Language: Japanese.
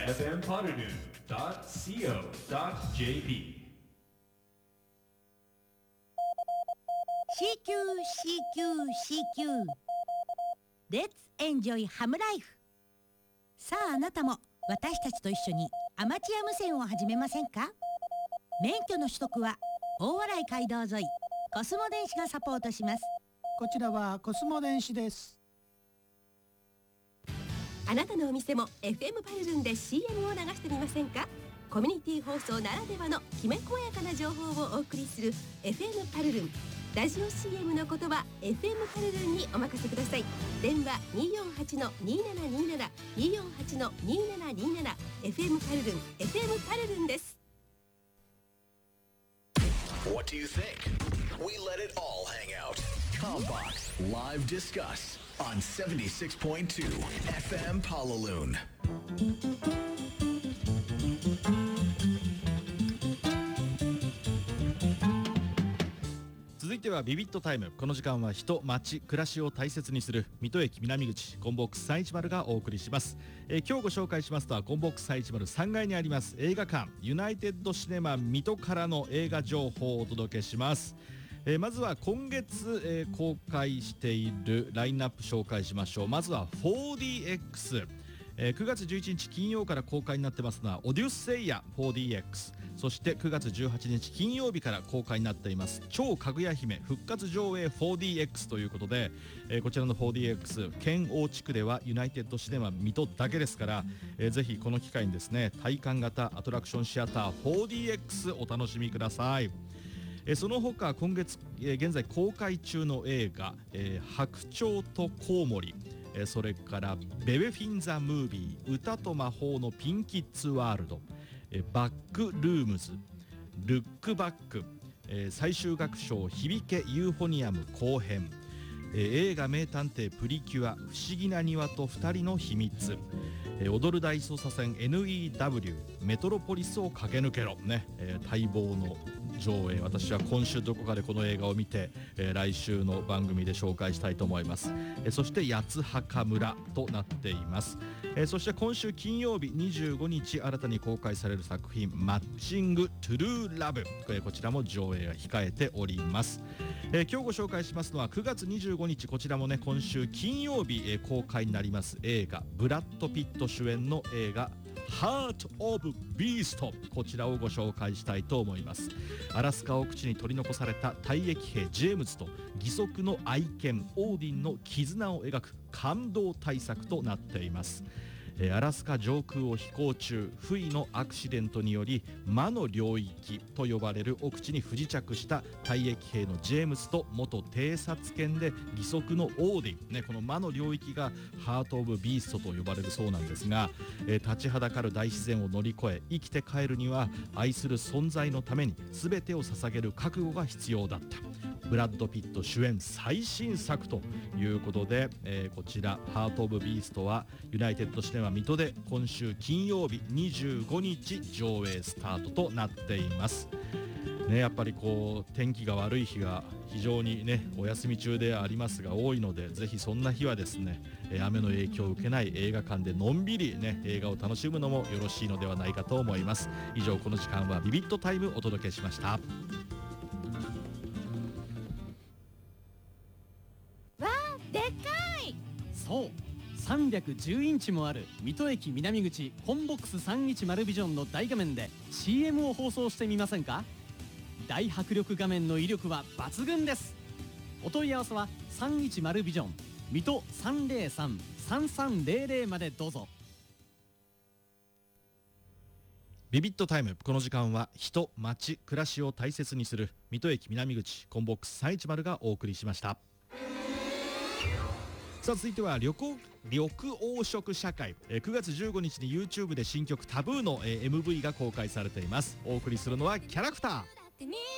fmpodadu.co.jp CQ Let's enjoy ハムライフ。さああなたも私たちと一緒にアマチュア無線を始めませんか？免許の取得は大洗街道沿いコスモ電子がサポートします。 こちらはコスモ電子です。 あなたのお店も FM パルルンで CM を流してみませんか？コミュニティ放送ならではのきめ細やかな情報をお送りする FM パルルン。ラジオ CM の言葉 FM パルルンにお任せください。電話 248-2727 248-2727 FM パルルン FM パルルンです。 What do you think? We let it all hang out. Combox Live Discuss on 76.2 FM Palaloon. 続いてはビビットタイム。この時間は人、街、暮らしを大切にする水戸駅南口コンボックス310がお送りします。今日ご紹介しますのはコンボックス310 3階にあります映画館ユナイテッドシネマ水戸からの映画情報をお届けします。まずは今月、公開しているラインナップ紹介しましょう。まずは 4DX、9月11日金曜から公開になってますのはオデュッセイヤ 4DX、 そして9月18日金曜日から公開になっています超かぐや姫復活上映 4DX ということで、こちらの 4DX 県央地区ではユナイテッドシネマ水戸だけですから、ぜひこの機会にですね体感型アトラクションシアター 4DX お楽しみください。その他今月、現在公開中の映画、白鳥とコウモリ、それからベベフィン・ザ・ムービー歌と魔法のピンキッズ・ワールド、バックルームズ、ルックバック、最終楽章響けユーフォニアム後編、映画名探偵プリキュア不思議な庭と二人の秘密、踊る大捜査線 NEW メトロポリスを駆け抜けろね、待望の上映。私は今週どこかでこの映画を見て、来週の番組で紹介したいと思います。そして八つ墓村となっています。そして今週金曜日25日新たに公開される作品マッチングトゥルーラブ、こちらも上映が控えております。今日ご紹介しますのは9月25日こちらもね今週金曜日、公開になります映画ブラッド・ピット主演の映画ハート・オブ・ビースト、こちらをご紹介したいと思います。アラスカ奥地に取り残された退役兵ジェームズと義足の愛犬オーディンの絆を描く感動大作となっています。アラスカ上空を飛行中不意のアクシデントにより魔の領域と呼ばれる奥地に不時着した退役兵のジェームズと元偵察犬で義足のオーディン、この魔の領域がハート・オブ・ビーストと呼ばれるそうなんですが、立ちはだかる大自然を乗り越え生きて帰るには愛する存在のために全てを捧げる覚悟が必要だった。ブラッド・ピット主演最新作ということで、こちらハート・オブ・ビーストはユナイテッドシネマ水戸で今週金曜日25日上映スタートとなっていますね。やっぱりこう天気が悪い日が非常にねお休み中でありますが多いので、ぜひそんな日はですね雨の影響を受けない映画館でのんびりね映画を楽しむのもよろしいのではないかと思います。以上この時間はビビットタイムお届けしました。 そう310インチもある水戸駅南口コンボックス310ビジョンの大画面で CM を放送してみませんか？大迫力画面の威力は抜群です。お問い合わせは310ビジョン水戸 303-3300 までどうぞ。 ビビットタイム。この時間は人、街、暮らしを大切にする水戸駅南口コンボックス310がお送りしました。さあ続いては緑黄色社会、9月15日に YouTube で新曲タブーの MV が公開されています。お送りするのはキャラクター。